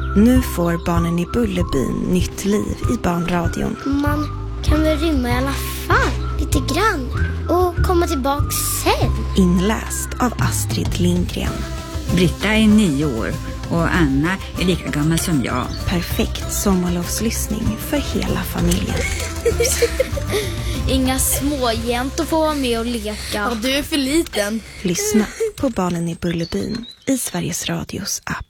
Nu får barnen i Bullerbyn nytt liv i barnradion. Man kan väl rymma i alla fall, lite grann. Och komma tillbaka sen. Inläst av Astrid Lindgren. Britta är 9 år och Anna är lika gammal som jag. Perfekt sommarlovslyssning för hela familjen. Inga småjäntor får vara med och leka. Ja, du är för liten. Lyssna på Barnen i Bullerbyn i Sveriges Radios app.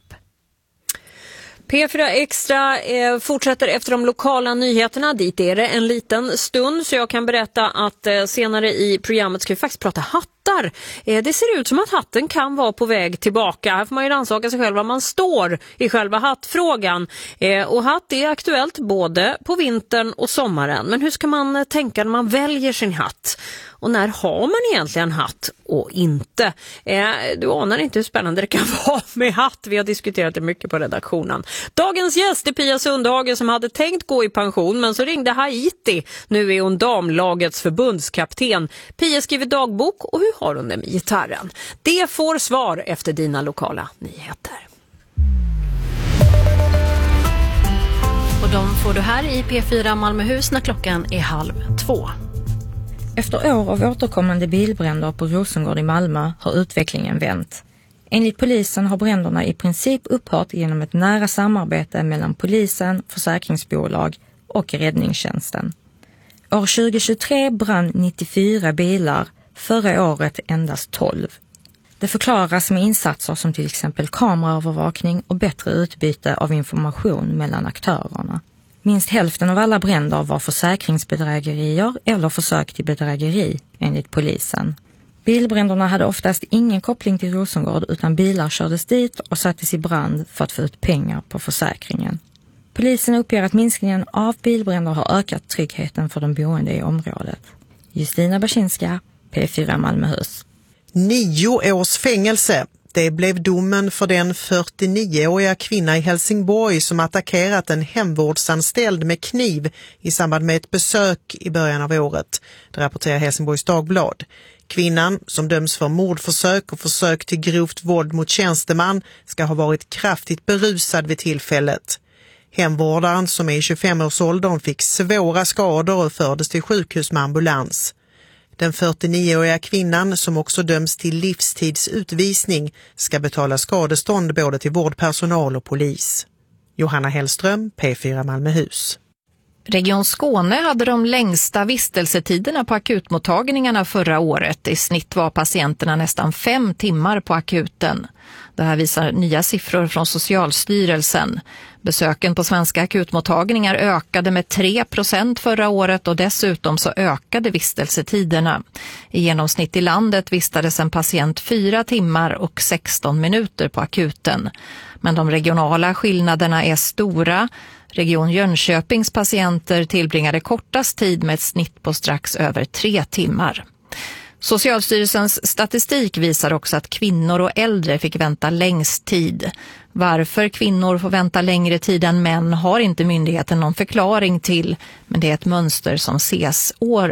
P4 Extra fortsätter efter de lokala nyheterna. Dit är det en liten stund, så jag kan berätta att senare i programmet ska vi faktiskt prata hattar. Det ser ut som att hatten kan vara på väg tillbaka. Här får man ju rannsaka sig själv var man står i själva hattfrågan. Och hatt är aktuellt både på vintern och sommaren. Men hur ska man tänka när man väljer sin hatt? Och när har man egentligen hatt och inte? Du anar inte hur spännande det kan vara med hatt. Vi har diskuterat det mycket på redaktionen. Dagens gäst är Pia Sundhage som hade tänkt gå i pension, men så ringde Haiti. Nu är hon damlagets förbundskapten. Pia skriver dagbok, och hur har hon det med gitarren? Det får svar efter dina lokala nyheter. Och de får du här i P4 Malmöhus när klockan är 1:30. Efter år av återkommande bilbränder på Rosengård i Malmö har utvecklingen vänt. Enligt polisen har bränderna i princip upphört genom ett nära samarbete mellan polisen, försäkringsbolag och räddningstjänsten. År 2023 brann 94 bilar, förra året endast 12. Det förklaras med insatser som till exempel kameraövervakning och bättre utbyte av information mellan aktörerna. Minst hälften av alla bränder var försäkringsbedrägerier eller försök till bedrägeri, enligt polisen. Bilbränderna hade oftast ingen koppling till Rosengård, utan bilar kördes dit och sattes i brand för att få ut pengar på försäkringen. Polisen uppger att minskningen av bilbränder har ökat tryggheten för de boende i området. Justina Baczynska, P4 Malmöhus. 9 års fängelse. Det blev domen för den 49-åriga kvinna i Helsingborg som attackerat en hemvårdsanställd med kniv i samband med ett besök i början av året. Det rapporterar Helsingborgs Dagblad. Kvinnan, som döms för mordförsök och försök till grovt våld mot tjänsteman, ska ha varit kraftigt berusad vid tillfället. Hemvårdaren, som är i 25-årsåldern, fick svåra skador och fördes till sjukhus med ambulans. Den 49-åriga kvinnan, som också döms till livstidsutvisning, ska betala skadestånd både till vårdpersonal och polis. Johanna Hellström, P4 Malmöhus. Region Skåne hade de längsta vistelsetiderna på akutmottagningarna förra året. I snitt var patienterna nästan 5 timmar på akuten. Det här visar nya siffror från Socialstyrelsen. Besöken på svenska akutmottagningar ökade med 3% förra året, och dessutom så ökade vistelsetiderna. I genomsnitt i landet vistades en patient 4 timmar och 16 minuter på akuten. Men de regionala skillnaderna är stora. Region Jönköpings patienter tillbringade kortast tid med ett snitt på strax över 3 timmar. Socialstyrelsens statistik visar också att kvinnor och äldre fick vänta längst tid. Varför kvinnor får vänta längre tid än män har inte myndigheten någon förklaring till, men det är ett mönster som ses år